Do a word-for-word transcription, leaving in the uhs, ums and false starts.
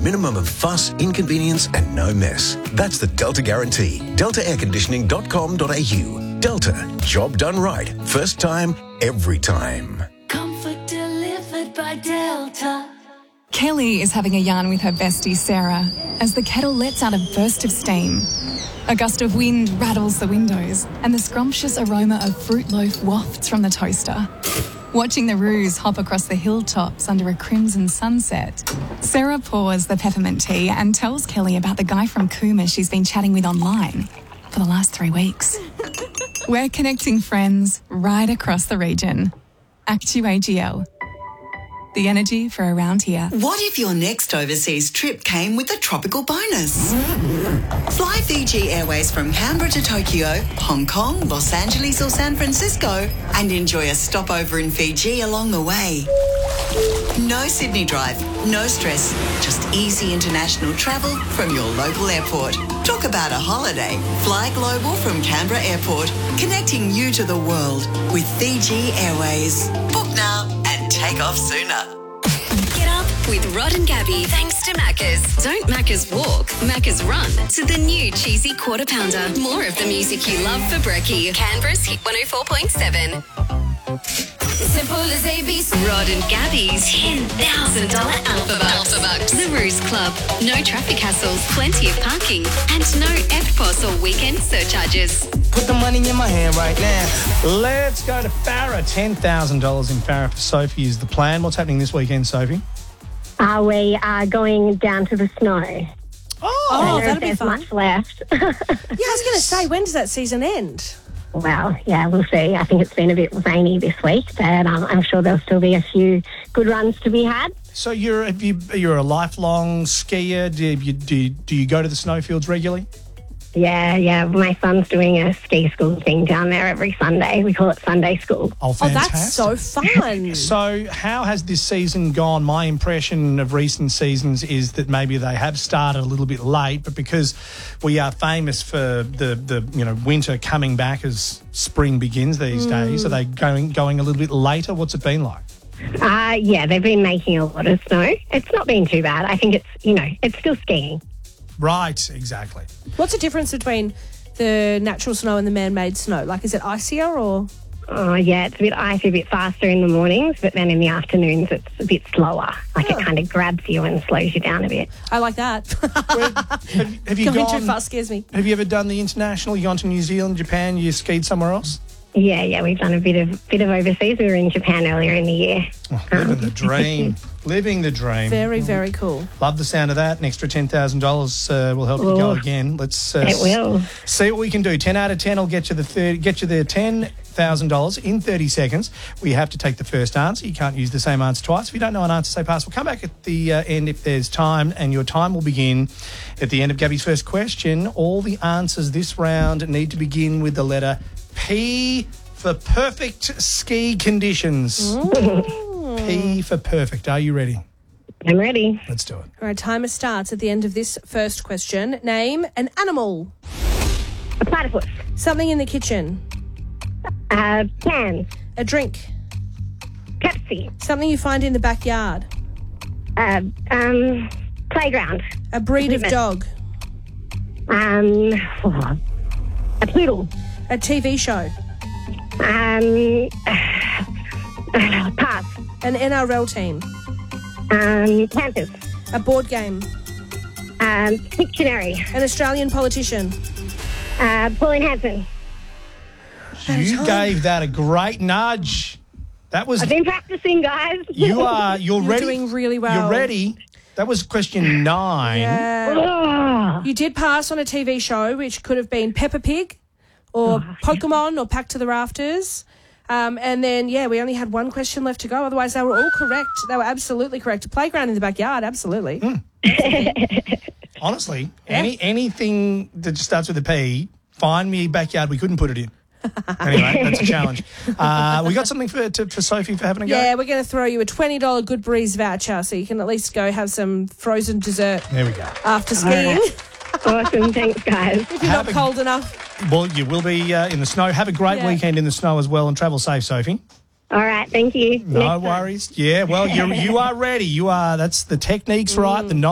minimum of fuss, inconvenience and no mess. That's the Delta guarantee. delta air conditioning dot com dot a u. Delta. Job done right. First time, every time. Comfort delivered by Delta. Kelly is having a yarn with her bestie Sarah as the kettle lets out a burst of steam. A gust of wind rattles the windows and the scrumptious aroma of fruit loaf wafts from the toaster. Watching the roos hop across the hilltops under a crimson sunset, Sarah pours the peppermint tea and tells Kelly about the guy from Cooma she's been chatting with online for the last three weeks. We're connecting friends right across the region. Actu A G L. The energy for around here. What if your next overseas trip came with a tropical bonus? Fly Fiji Airways from Canberra to Tokyo, Hong Kong, Los Angeles or San Francisco and enjoy a stopover in Fiji along the way. No Sydney drive, no stress, just easy international travel from your local airport. Talk about a holiday. Fly global from Canberra Airport, connecting you to the world with Fiji Airways. Book now and take off sooner. Get up with Rod and Gabby thanks to Macca's. Don't Macca's walk, Macca's run to the new cheesy quarter pounder. More of the music you love for brekkie. Canberra's Hit one oh four point seven. Simple as A B C. Rod and Gabby's ten thousand dollars Alpha Bucks. Alpha Bucks. The Ruse Club. No traffic hassles, plenty of parking, and no E F T P O S or weekend surcharges. Put the money in my hand right now. Let's go to Farah. ten thousand dollars in Farah for Sophie is the plan. What's happening this weekend, Sophie? Uh, we are going down to the snow. Oh, I don't know that'll if be there's fun. much left. Yeah, I was going to say, when does that season end? Well, yeah, we'll see. I think it's been a bit rainy this week, but um, I'm sure there'll still be a few good runs to be had. So you're have you, you're a lifelong skier. Do you, do you, do you go to the snowfields regularly? Yeah, yeah. My son's doing a ski school thing down there every Sunday. We call it Sunday school. Oh, Oh, fantastic. that's so fun. So how has this season gone? My impression of recent seasons is that maybe they have started a little bit late, but because we are famous for the, the you know winter coming back as spring begins these days, are they going going a little bit later? What's it been like? Uh, yeah, they've been making a lot of snow. It's not been too bad. I think it's, you know, it's still skiing. Right, exactly. What's the difference between the natural snow and the man-made snow? Like, is it icier or...? Oh, yeah, it's a bit icy, a bit faster in the mornings, but then in the afternoons it's a bit slower. Like Oh. it kind of grabs you and slows you down a bit. I like that. Where, have, have you Going gone? too fast scares me. Have you ever done the international? You gone to New Zealand, Japan? You skied somewhere else? Yeah, yeah, we've done a bit of bit of overseas. We were in Japan earlier in the year. Oh, living the dream. Living the dream. Very, very cool. Love the sound of that. An extra ten thousand dollars uh, will help you go Oh, again. Let's uh, it will. s- see what we can do. ten out of ten will get you the thirty, get you the ten thousand dollars in thirty seconds. We have to take the first answer. You can't use the same answer twice. If you don't know an answer, say pass. We'll come back at the uh, end if there's time, and your time will begin at the end of Gabby's first question. All the answers this round need to begin with the letter P for perfect ski conditions. P for perfect. Are you ready? I'm ready. Let's do it. All right, timer starts at the end of this first question. Name an animal. A platypus. Something in the kitchen. Uh, cans. A drink. Pepsi. Something you find in the backyard. Uh, um, playground. A breed of Equipment. dog. Um, oh, a poodle. A T V show. Um, pass. An N R L team. Um, Panthers. A board game. Um, Pictionary. An Australian politician. Uh, Pauline Hanson. You gave that a great nudge. That was I've been practicing, guys. you are you're, You're ready. doing really well. You're ready. That was question nine. Yeah. Oh, You did pass on a T V show, which could have been Peppa Pig or Pokemon or Pack to the Rafters. Um, and then, yeah, we only had one question left to go. Otherwise, they were all correct. They were absolutely correct. A playground in the backyard, absolutely. Honestly, any anything that starts with a P, find me backyard. We couldn't put it in. Anyway, that's a challenge. Uh, we got something for to, for Sophie for having a go. Yeah, we're going to throw you a twenty dollars Good Breeze voucher so you can at least go have some frozen dessert There we go. after skiing awesome. Thanks, guys. if you're Have not a- cold enough. Well, you will be uh, in the snow. Have a great Yeah. weekend in the snow as well, and travel safe, Sophie. All right. Thank you. No Next time. worries. Yeah, well, you you are ready. You are. That's the technique's right. The